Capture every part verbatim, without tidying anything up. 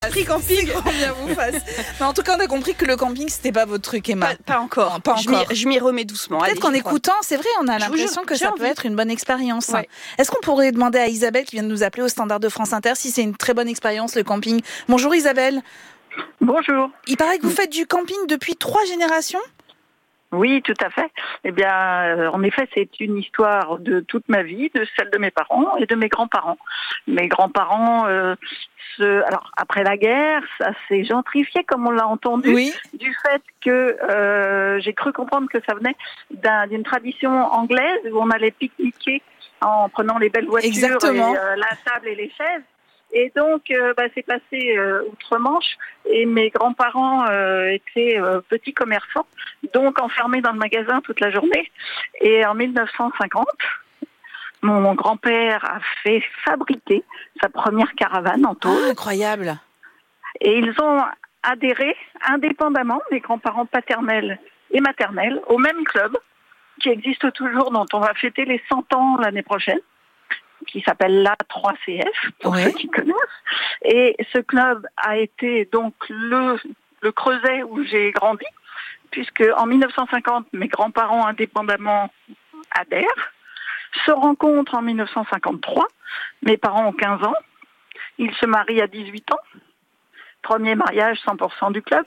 l'esprit camping. C'est grand bien vous fasse. Mais en tout cas, on a compris que le camping, c'était pas votre truc, Emma. Pas, pas encore. Non, pas je, m'y, encore. je m'y remets doucement. Peut-être Allez, qu'en je crois. écoutant, c'est vrai, on a Je vous l'impression jure, que j'ai ça envie. peut être une bonne expérience. Ouais. Est-ce qu'on pourrait demander à Isabelle, qui vient de nous appeler au standard de France Inter, si c'est une très bonne expérience, le camping? Bonjour Isabelle. Bonjour. Il paraît que vous faites du camping depuis trois générations. Oui, tout à fait. Eh bien, euh, en effet, c'est une histoire de toute ma vie, de celle de mes parents et de mes grands-parents. Mes grands-parents, euh, se... alors après la guerre, ça s'est gentrifié, comme on l'a entendu, Oui. du fait que euh, j'ai cru comprendre que ça venait d'un, d'une tradition anglaise où on allait pique-niquer en prenant les belles voitures Exactement. et euh, la table et les chaises. Et donc, euh, bah, c'est passé euh, outre-Manche et mes grands-parents euh, étaient euh, petits commerçants, donc enfermés dans le magasin toute la journée. Et en mille neuf cent cinquante, mon, mon grand-père a fait fabriquer sa première caravane en tôle. Ah, incroyable. Et ils ont adhéré indépendamment, mes grands-parents paternels et maternels, au même club qui existe toujours, dont on va fêter les cent ans l'année prochaine, qui s'appelle l'A trois C F, pour Ouais. ceux qui connaissent. Et ce club a été donc le, le creuset où j'ai grandi, puisque en mille neuf cent cinquante, mes grands-parents indépendamment adhèrent, se rencontrent en mille neuf cent cinquante-trois, mes parents ont quinze ans, ils se marient à dix-huit ans, premier mariage cent pour cent du club,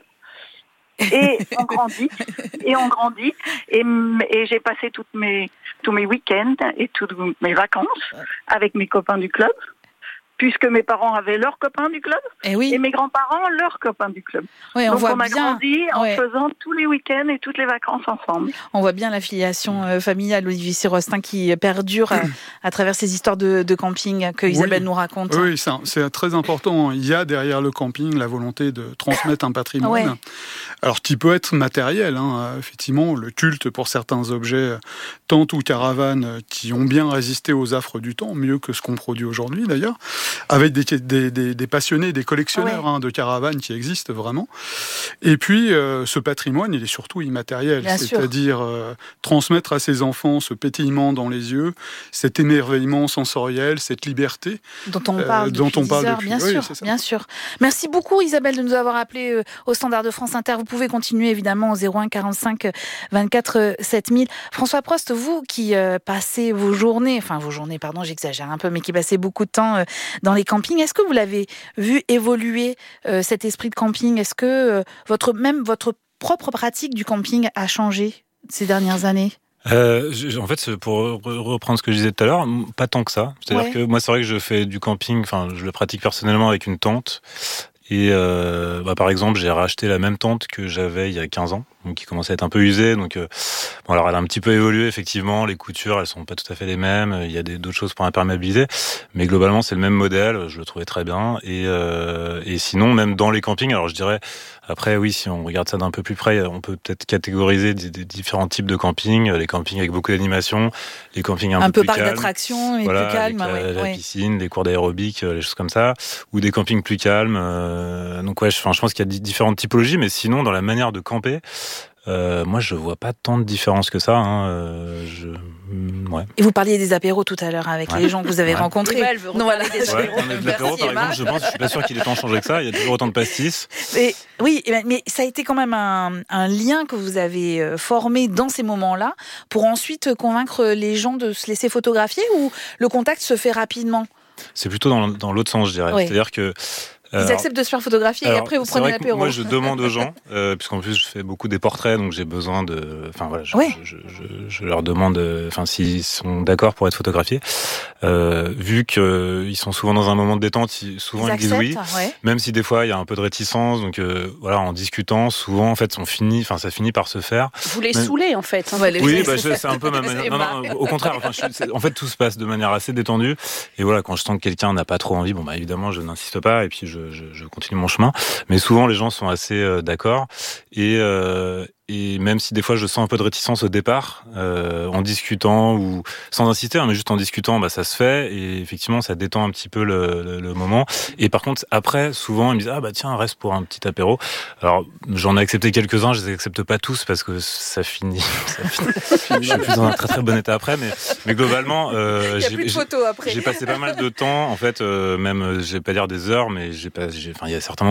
et on grandit, et on grandit, et, et j'ai passé toutes mes, tous mes week-ends et toutes mes vacances avec mes copains du club, puisque mes parents avaient leurs copains du club, Et oui. et mes grands-parents leurs copains du club. Oui, on Donc voit on a bien. grandi en Ouais. faisant tous les week-ends et toutes les vacances ensemble. On voit bien l'affiliation euh, familiale, Olivier Sirostin, qui perdure à, à travers ces histoires de, de camping que Isabelle Oui. nous raconte. Oui, ça, c'est très important. Il y a derrière le camping la volonté de transmettre un patrimoine, Ouais. alors qui peut être matériel. Hein. Effectivement, le culte pour certains objets, tentes ou caravanes, qui ont bien résisté aux affres du temps, mieux que ce qu'on produit aujourd'hui d'ailleurs, avec des, des, des, des passionnés, des collectionneurs Ouais. hein, de caravanes qui existent vraiment. Et puis, euh, ce patrimoine, il est surtout immatériel, Bien sûr. c'est-à-dire euh, transmettre à ses enfants ce pétillement dans les yeux, cet émerveillement sensoriel, cette liberté. Dont on Euh, parle dont depuis on dix parle heures, depuis- bien oui, sûr, c'est ça. bien sûr. Merci beaucoup Isabelle de nous avoir appelé euh, au standard de France Inter. Vous pouvez continuer évidemment au zéro un quarante-cinq vingt-quatre sept mille. François Prost, vous qui euh, passez vos journées, enfin vos journées, pardon, j'exagère un peu, mais qui passez beaucoup de temps euh, dans les campings, est-ce que vous l'avez vu évoluer euh, cet esprit de camping? Est-ce que euh, votre même votre propre pratique du camping a changé ces dernières années? Euh, je- en fait, pour re- reprendre ce que je disais tout à l'heure, m- pas tant que ça. C'est-à-dire Ouais. que moi, c'est vrai que je fais du camping, enfin, je le pratique personnellement avec une tente. Et euh, bah, par exemple, j'ai racheté la même tente que j'avais il y a quinze ans, donc qui commençait à être un peu usée. Donc, euh, bon, alors elle a un petit peu évolué, effectivement. Les coutures, elles sont pas tout à fait les mêmes. Il y a des, d'autres choses pour imperméabiliser, mais globalement, c'est le même modèle. Je le trouvais très bien. Et, euh, et sinon, même dans les campings, alors je dirais, après, oui, si on regarde ça d'un peu plus près, on peut peut-être catégoriser des, des différents types de campings. Les campings avec beaucoup d'animation, les campings un, Un peu, peu plus parc calmes. d'attractions et Voilà, plus calme. avec la, ouais, la ouais. piscine, les cours d'aérobic, euh, les choses comme ça, ou des campings plus calmes. euh, donc ouais, je, enfin, je pense qu'il y a di- différentes typologies, mais sinon, dans la manière de camper, euh, moi, je vois pas tant de différence que ça. Hein, euh, je, mm, ouais. Et vous parliez des apéros tout à l'heure avec Ouais. les gens que vous avez Ouais. rencontrés. Emma, elle veut Non, voilà. reparler des Ouais, apéros. on est de Merci, l'apéro, par Emma. exemple, je pense, je suis pas sûr qu'il ait tant changé que ça. Il y a toujours autant de pastis. Et, oui, eh ben, mais ça a été quand même un, un lien que vous avez euh, formé dans ces moments-là pour ensuite convaincre les gens de se laisser photographier, ou le contact se fait rapidement? C'est plutôt dans, dans l'autre sens, je dirais. Oui. C'est-à-dire que Ils alors, acceptent de se faire photographier et alors, après vous c'est prenez vrai que l'apéro. Moi, je demande aux gens, euh, puisqu'en plus je fais beaucoup des portraits, donc j'ai besoin de, enfin voilà, je, Ouais. je, je, je leur demande, euh, enfin s'ils sont d'accord pour être photographiés, euh, vu qu'ils sont souvent dans un moment de détente, ils- souvent ils, Ils me disent oui. acceptent, ouais. Même si des fois il y a un peu de réticence, donc euh, voilà, en discutant, souvent en fait, on finit, enfin ça finit par se faire. Vous les Mais- saoulez, en fait. hein. Ouais, les- Oui, c'est bah, ça. je- c'est un peu ma manière. C'est Non, non, au contraire. Enfin, je, c'est- en fait, tout se passe de manière assez détendue. Et voilà, quand je sens que quelqu'un n'a pas trop envie, bon, bah, évidemment, je n'insiste pas et puis je, je, je continue mon chemin. Mais souvent, les gens sont assez euh, d'accord. Et, euh, et même si des fois, je sens un peu de réticence au départ, euh, en discutant ou sans insister, hein, mais juste en discutant, bah, ça se fait. Et effectivement, ça détend un petit peu le, le, le moment. Et par contre, après, souvent, ils me disent, ah, bah, tiens, reste pour un petit apéro. Alors, j'en ai accepté quelques-uns, je les accepte pas tous parce que ça finit. Ça finit. Je suis plus dans un très très bon état après, mais, mais globalement, euh, Il n'y a j'ai, plus de j'ai- photos après. j'ai passé pas mal de temps, en fait, euh, même, euh, je vais pas dire des heures, mais j'ai pas, j'ai, enfin, il y a certainement